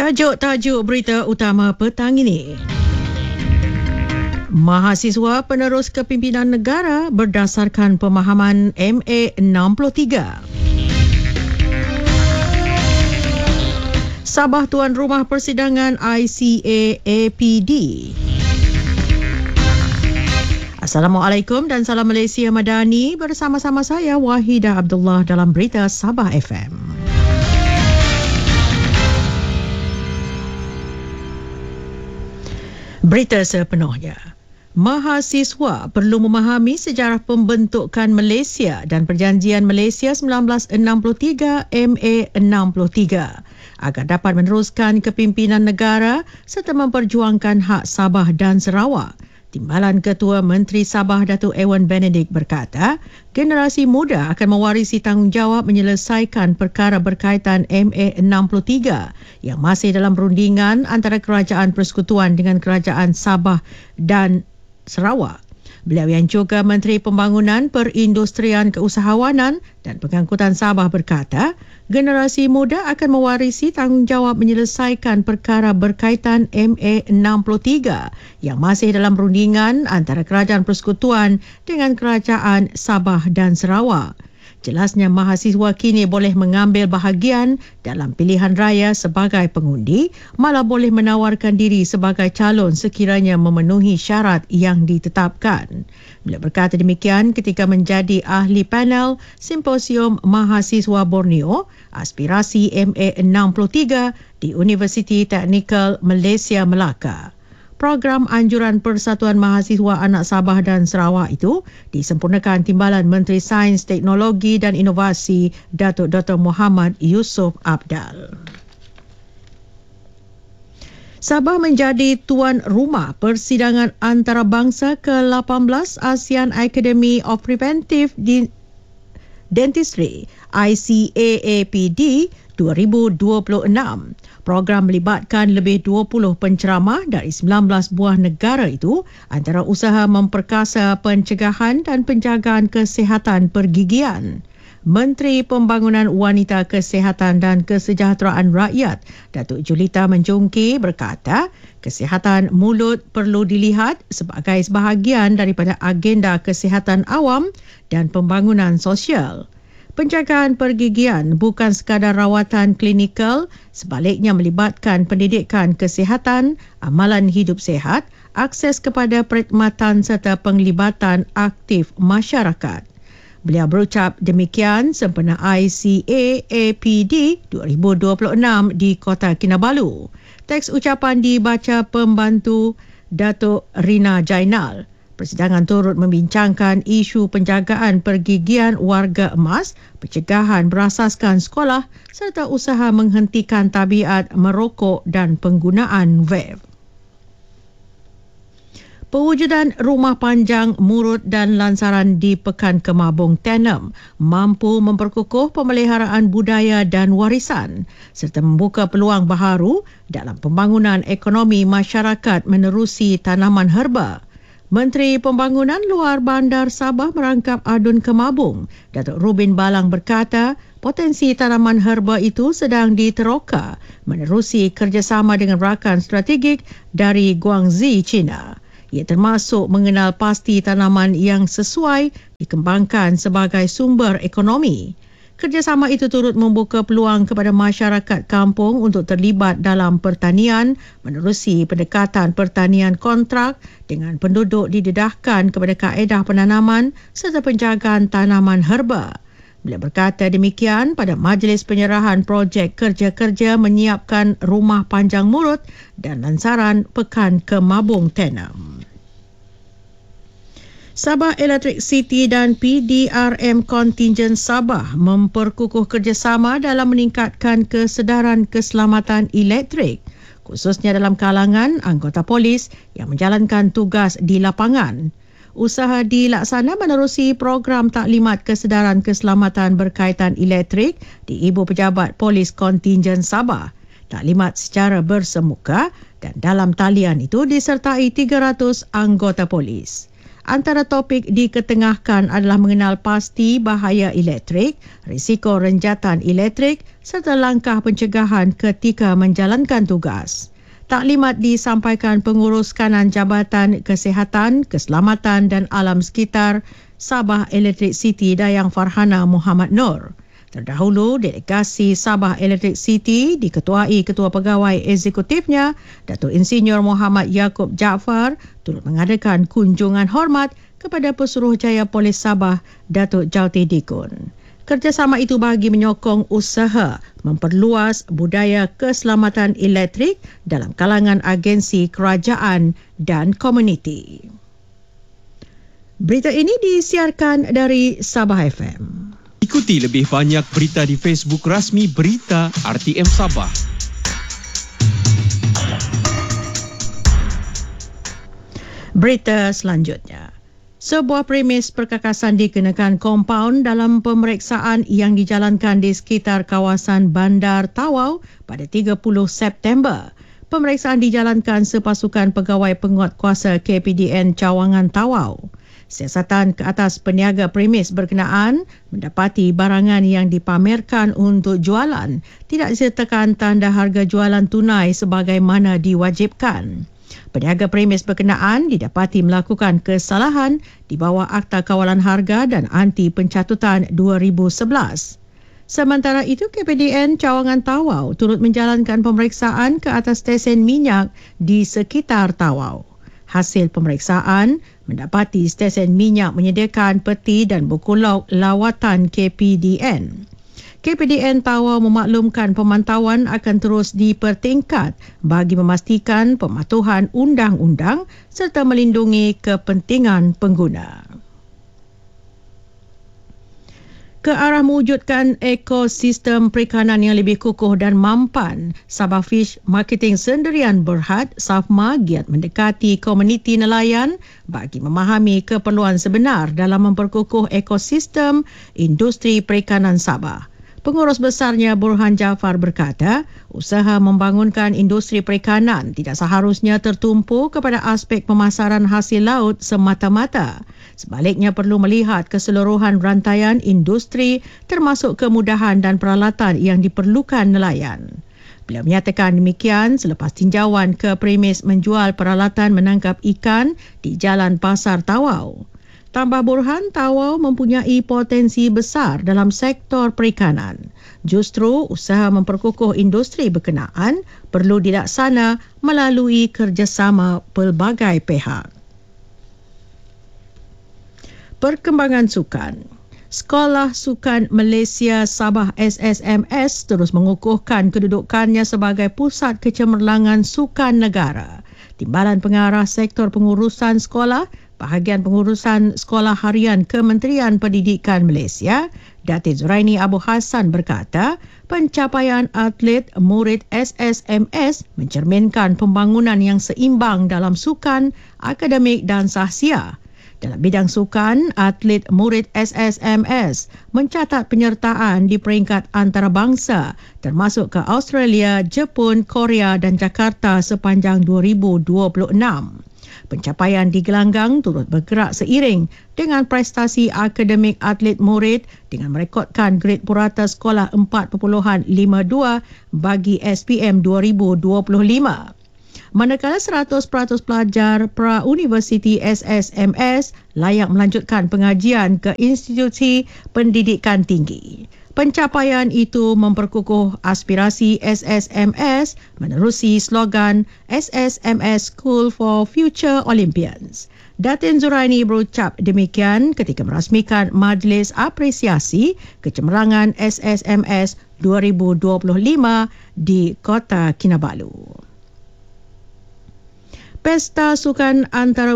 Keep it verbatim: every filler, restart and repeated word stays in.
Tajuk-tajuk berita utama petang ini. Mahasiswa penerus kepimpinan negara berdasarkan pemahaman M A enam puluh tiga. Sabah tuan rumah persidangan I C A A P D. Assalamualaikum dan salam Malaysia Madani, bersama-sama saya Wahidah Abdullah dalam berita Sabah F M. Berita sepenuhnya. Mahasiswa perlu memahami sejarah pembentukan Malaysia dan Perjanjian Malaysia seribu sembilan ratus enam puluh tiga M A enam puluh tiga agar dapat meneruskan kepimpinan negara serta memperjuangkan hak Sabah dan Sarawak. Timbalan Ketua Menteri Sabah Datuk Ewan Benedict berkata, generasi muda akan mewarisi tanggungjawab menyelesaikan perkara berkaitan M A enam puluh tiga yang masih dalam perundingan antara Kerajaan Persekutuan dengan Kerajaan Sabah dan Sarawak. Beliau yang juga Menteri Pembangunan, Perindustrian, Keusahawanan dan Pengangkutan Sabah berkata, generasi muda akan mewarisi tanggungjawab menyelesaikan perkara berkaitan M A enam puluh tiga yang masih dalam perundingan antara Kerajaan Persekutuan dengan Kerajaan Sabah dan Sarawak. Jelasnya mahasiswa kini boleh mengambil bahagian dalam pilihan raya sebagai pengundi, malah boleh menawarkan diri sebagai calon sekiranya memenuhi syarat yang ditetapkan. Beliau berkata demikian ketika menjadi ahli panel Simposium Mahasiswa Borneo Aspirasi M A enam puluh tiga di Universiti Teknikal Malaysia Melaka. Program anjuran Persatuan Mahasiswa Anak Sabah dan Sarawak itu disempurnakan Timbalan Menteri Sains, Teknologi dan Inovasi Datuk Doktor Muhammad Yusof Abdal. Sabah menjadi tuan rumah persidangan antarabangsa ke lapan belas ASEAN Academy of Preventive Dentistry I C A A P D dua ribu dua puluh enam. Program melibatkan lebih dua puluh penceramah dari sembilan belas buah negara itu antara usaha memperkasa pencegahan dan penjagaan kesihatan pergigian. Menteri Pembangunan Wanita, Kesihatan dan Kesejahteraan Rakyat Datuk Julita Menjungki berkata, kesihatan mulut perlu dilihat sebagai sebahagian daripada agenda kesihatan awam dan pembangunan sosial. Penjagaan pergigian bukan sekadar rawatan klinikal, sebaliknya melibatkan pendidikan kesihatan, amalan hidup sihat, akses kepada perkhidmatan serta penglibatan aktif masyarakat. Beliau berucap demikian sempena I C A A P D dua ribu dua puluh enam di Kota Kinabalu. Teks ucapan dibaca pembantu Datuk Rina Jainal. Persidangan turut membincangkan isu penjagaan pergigian warga emas, pencegahan berasaskan sekolah serta usaha menghentikan tabiat merokok dan penggunaan vape. Pewujudan rumah panjang murut dan lansaran di Pekan Kemabung Tenem mampu memperkukuh pemeliharaan budaya dan warisan serta membuka peluang baharu dalam pembangunan ekonomi masyarakat menerusi tanaman herba. Menteri Pembangunan Luar Bandar Sabah merangkap Adun Kemabung, Datuk Rubin Balang berkata, potensi tanaman herba itu sedang diteroka menerusi kerjasama dengan rakan strategik dari Guangzhou, China. Ia termasuk mengenal pasti tanaman yang sesuai dikembangkan sebagai sumber ekonomi. Kerjasama itu turut membuka peluang kepada masyarakat kampung untuk terlibat dalam pertanian menerusi pendekatan pertanian kontrak dengan penduduk didedahkan kepada kaedah penanaman serta penjagaan tanaman herba. Beliau berkata demikian pada majlis penyerahan projek kerja-kerja menyiapkan rumah panjang murut dan lansaran Pekan Kemabung Tenem. Sabah Electric City dan P D R M Kontingen Sabah memperkukuh kerjasama dalam meningkatkan kesedaran keselamatan elektrik, khususnya dalam kalangan anggota polis yang menjalankan tugas di lapangan. Usaha dilaksana menerusi program taklimat kesedaran keselamatan berkaitan elektrik di Ibu Pejabat Polis Kontingen Sabah. Taklimat secara bersemuka dan dalam talian itu disertai tiga ratus anggota polis. Antara topik diketengahkan adalah mengenal pasti bahaya elektrik, risiko renjatan elektrik serta langkah pencegahan ketika menjalankan tugas. Taklimat disampaikan pengurus kanan Jabatan Kesihatan, Keselamatan dan Alam Sekitar Sabah Electric City Dayang Farhana Muhammad Nur. Terdahulu, delegasi Sabah Electric City diketuai Ketua Pegawai Eksekutifnya, Datuk Insinyur Muhammad Yaakob Jaafar, turut mengadakan kunjungan hormat kepada Pesuruhjaya Polis Sabah, Datuk Jauti Dikun. Kerjasama itu bagi menyokong usaha memperluas budaya keselamatan elektrik dalam kalangan agensi kerajaan dan komuniti. Berita ini disiarkan dari Sabah F M. Ikuti lebih banyak berita di Facebook rasmi Berita R T M Sabah. Berita selanjutnya. Sebuah premis perkakasan dikenakan kompaun dalam pemeriksaan yang dijalankan di sekitar kawasan Bandar Tawau pada tiga puluh September. Pemeriksaan dijalankan sepasukan pegawai penguatkuasa K P D N Cawangan Tawau. Siasatan ke atas peniaga premis berkenaan mendapati barangan yang dipamerkan untuk jualan tidak disertakan tanda harga jualan tunai sebagaimana diwajibkan. Peniaga premis berkenaan didapati melakukan kesalahan di bawah Akta Kawalan Harga dan Anti Pencatutan dua ribu sebelas. Sementara itu, K P D N Cawangan Tawau turut menjalankan pemeriksaan ke atas stesen minyak di sekitar Tawau. Hasil pemeriksaan mendapati stesen minyak menyediakan peti dan buku log lawatan K P D N. K P D N Tawau memaklumkan pemantauan akan terus dipertingkat bagi memastikan pematuhan undang-undang serta melindungi kepentingan pengguna. Ke arah mewujudkan ekosistem perikanan yang lebih kukuh dan mampan, Sabah Fish Marketing Sendirian Berhad, SAFMA, giat mendekati komuniti nelayan bagi memahami keperluan sebenar dalam memperkukuh ekosistem industri perikanan Sabah. Pengurus besarnya Burhan Jaafar berkata, usaha membangunkan industri perikanan tidak seharusnya tertumpu kepada aspek pemasaran hasil laut semata-mata. Sebaliknya perlu melihat keseluruhan rantaian industri termasuk kemudahan dan peralatan yang diperlukan nelayan. Beliau menyatakan demikian selepas tinjauan ke premis menjual peralatan menangkap ikan di Jalan Pasar Tawau. Tambah Burhan, Tawau mempunyai potensi besar dalam sektor perikanan. Justru usaha memperkukuh industri berkenaan perlu dilaksana melalui kerjasama pelbagai pihak. Perkembangan sukan. Sekolah Sukan Malaysia Sabah S S M S terus mengukuhkan kedudukannya sebagai pusat kecemerlangan sukan negara. Timbalan Pengarah Sektor Pengurusan Sekolah, Bahagian Pengurusan Sekolah Harian Kementerian Pendidikan Malaysia, Datin Zuraini Abu Hassan berkata, pencapaian atlet murid S S M S mencerminkan pembangunan yang seimbang dalam sukan, akademik dan sahsia. Dalam bidang sukan, atlet murid S S M S mencatat penyertaan di peringkat antarabangsa termasuk ke Australia, Jepun, Korea dan Jakarta sepanjang dua ribu dua puluh enam. Pencapaian di gelanggang turut bergerak seiring dengan prestasi akademik atlet murid dengan merekodkan grade purata sekolah empat perpuluhan lima dua bagi S P M dua ribu dua puluh lima. Manakala seratus peratus pelajar pra-universiti S S M S layak melanjutkan pengajian ke institusi pendidikan tinggi. Pencapaian itu memperkukuh aspirasi S S M S menerusi slogan S S M S School for Future Olympians. Datin Zuraini berucap demikian ketika merasmikan Majlis Apresiasi Kecemerlangan S S M S dua ribu dua puluh lima di Kota Kinabalu. Pesta Sukan Antara